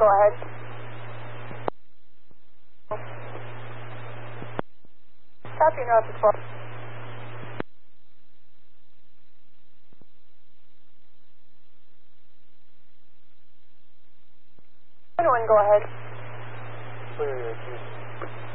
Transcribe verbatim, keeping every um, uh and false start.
go ahead. Copy, you're out to twelve. Anyone go ahead. Clear your